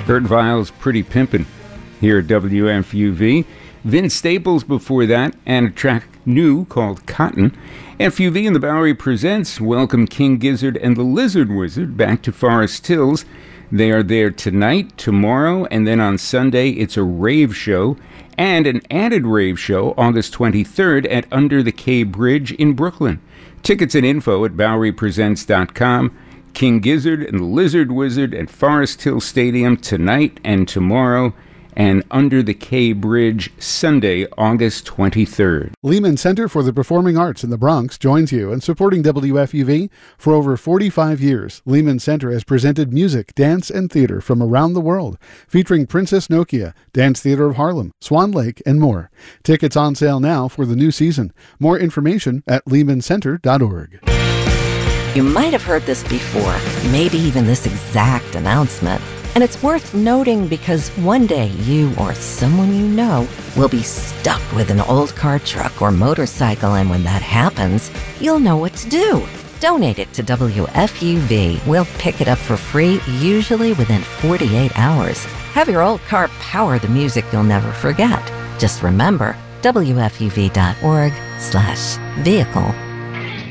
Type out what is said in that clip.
Bert Vile's Pretty Pimpin' here at WFUV. Vince Staples before that, and a track new called Cotton. FUV and the Bowery presents Welcome King Gizzard and the Lizard Wizard back to Forest Hills. They are there tonight, tomorrow, and then on Sunday it's a rave show and an added rave show August 23rd at Under the K Bridge in Brooklyn. Tickets and info at BoweryPresents.com. King Gizzard and the Lizard Wizard at Forest Hill Stadium tonight and tomorrow, and Under the K Bridge Sunday, August 23rd. Lehman Center for the Performing Arts in the Bronx joins you in supporting WFUV. For over 45 years, Lehman Center has presented music, dance, and theater from around the world, featuring Princess Nokia, Dance Theater of Harlem, Swan Lake, and more. Tickets on sale now for the new season. More information at lehmancenter.org. You might have heard this before, maybe even this exact announcement. And it's worth noting because one day you or someone you know will be stuck with an old car, truck, or motorcycle, and when that happens, you'll know what to do. Donate it to WFUV. We'll pick it up for free, usually within 48 hours. Have your old car power the music you'll never forget. Just remember, WFUV.org/vehicle